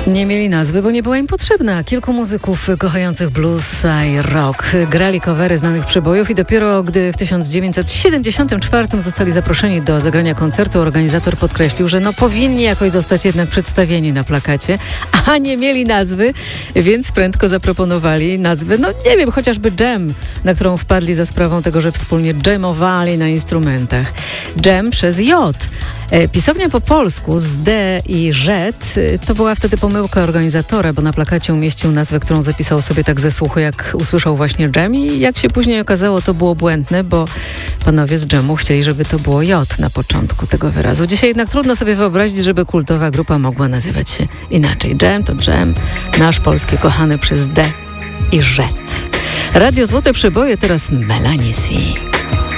Nie mieli nazwy, bo nie była im potrzebna. Kilku muzyków kochających blues i rock grali covery znanych przebojów i dopiero gdy w 1974 zostali zaproszeni do zagrania koncertu, organizator podkreślił, że powinni jakoś zostać jednak przedstawieni na plakacie, a nie mieli nazwy, więc prędko zaproponowali nazwę, nie wiem, chociażby Jam, na którą wpadli za sprawą tego, że wspólnie jamowali na instrumentach. Jam przez J. Pisownia po polsku z D i Z to była wtedy pomyłka organizatora, bo na plakacie umieścił nazwę, którą zapisał sobie tak ze słuchu, jak usłyszał właśnie Jam, i jak się później okazało, to było błędne, bo panowie z Jamu chcieli, żeby to było J na początku tego wyrazu. Dzisiaj jednak trudno sobie wyobrazić, żeby kultowa grupa mogła nazywać się inaczej. Jam to Jam, nasz polski kochany przez D i Z. Radio Złote Przeboje, teraz Melanie C.